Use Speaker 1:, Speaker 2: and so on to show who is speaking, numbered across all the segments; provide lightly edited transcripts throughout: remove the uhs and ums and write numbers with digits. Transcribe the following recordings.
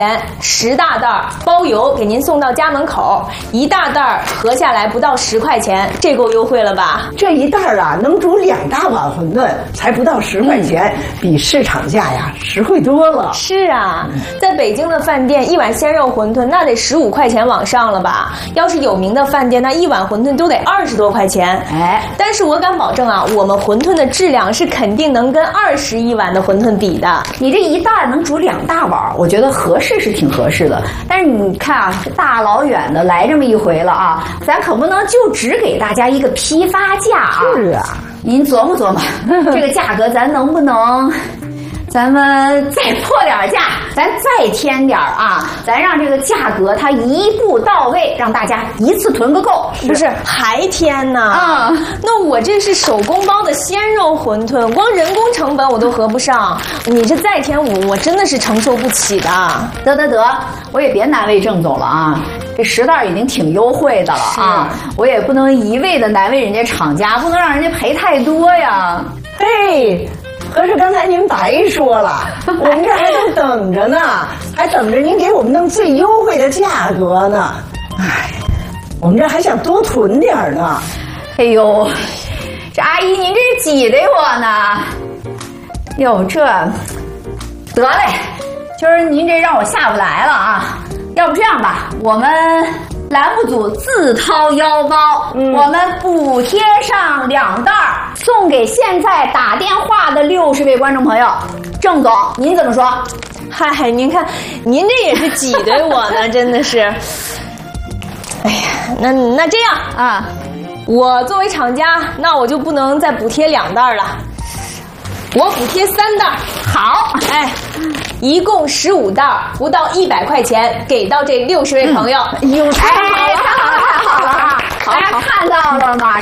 Speaker 1: 10大袋包邮给您送到家门口，1大袋合下来不到10块钱，这够优惠了吧？
Speaker 2: 这一袋啊能煮2大碗馄饨，才不到10块钱，比市场价呀实惠多了。
Speaker 1: 是啊，在北京的饭店1碗鲜肉馄饨那得15块钱往上了吧？要是有名的饭店，那1碗馄饨都得20多块钱。
Speaker 2: 哎，
Speaker 1: 但是我敢保证啊，我们馄饨的质量是肯定能跟21碗的馄饨比的。
Speaker 3: 你这一袋能煮2大碗，我觉得合适是挺合适的。但是你看啊，大老远的来这么一回了啊，咱可不能就只给大家一个批发价啊。
Speaker 2: 是啊，
Speaker 3: 您琢磨琢磨，这个价格咱能不能？咱们再破点价，咱再添点啊！咱让这个价格它一步到位，让大家一次囤个够。
Speaker 1: 不是还添呢？那我这是手工包的鲜肉馄饨，光人工成本我都合不上。你这再添我真的是承受不起的。
Speaker 3: 得，我也别难为郑总了啊！这10袋已经挺优惠的了啊，我也不能一味的难为人家厂家，不能让人家赔太多呀。
Speaker 2: 嘿。可是刚才您白说了，我们这还都等着呢，还等着您给我们弄最优惠的价格呢。哎，我们这还想多囤点呢。
Speaker 3: 哎呦，这阿姨您这是挤兑我呢。哟，这得嘞，今儿您这让我下不来了啊。要不这样吧，我们栏目组自掏腰包，我们补贴上2袋，送给现在打电话的60位观众朋友。郑总，您怎么说？
Speaker 1: 嗨，您看，您这也是挤兑我呢，真的是。哎呀，那这样啊，我作为厂家，那我就不能再补贴2袋了，我补贴3袋。好，哎。一共15袋，不到100块钱，给到这60位朋友。
Speaker 3: 太好了啊！大家看到了吗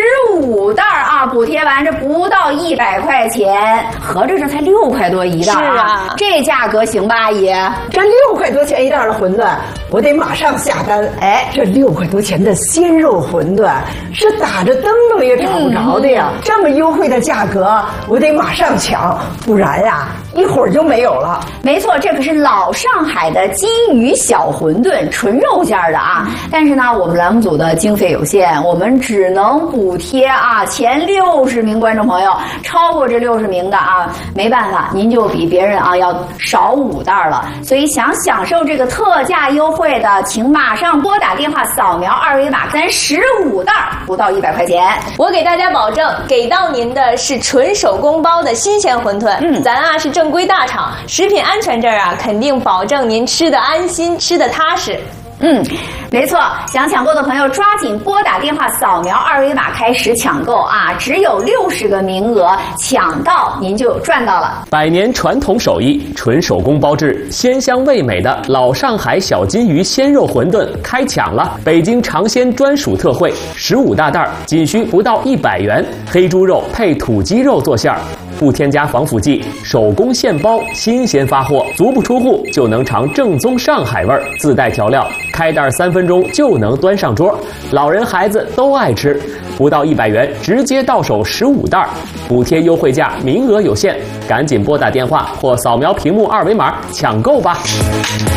Speaker 3: ？15袋啊，补贴完这不到100块钱，合着这才6块多一袋啊！
Speaker 1: 是啊，
Speaker 3: 这价格行吧，阿姨？
Speaker 2: 这6块多钱一袋的馄饨，我得马上下单。哎，这6块多钱的鲜肉馄饨是打着灯笼也找不着的呀！这么优惠的价格，我得马上抢，不然呀，一会儿就没有了。
Speaker 3: 没错，这可是老上海的金鱼小馄饨，纯肉馅的啊！但是呢，我们栏目组的经费有限，我们只能补贴啊前60名观众朋友，超过这60名的啊，没办法，您就比别人啊要少5袋了。所以想享受这个特价优惠的，请马上拨打电话扫描2维码，咱15袋不到100块钱。
Speaker 1: 我给大家保证，给到您的是纯手工包的新鲜馄饨。咱啊是正规大厂，食品安全这儿啊肯定保证您吃得安心，吃得踏实。
Speaker 3: 没错，想抢购的朋友抓紧拨打电话扫描2维码开始抢购啊！只有60个名额，抢到您就赚到了。
Speaker 4: 100年传统手艺，纯手工包制，鲜香味美的老上海小金鱼鲜肉馄饨开抢了！北京尝鲜专属特惠，15大袋，仅需不到100元，黑猪肉配土鸡肉做馅儿。不添加防腐剂，手工现包，新鲜发货，足不出户就能尝正宗上海味儿，自带调料，开袋3分钟就能端上桌，老人孩子都爱吃。不到100元，直接到手15袋，补贴优惠价，名额有限，赶紧拨打电话或扫描屏幕2维码抢购吧。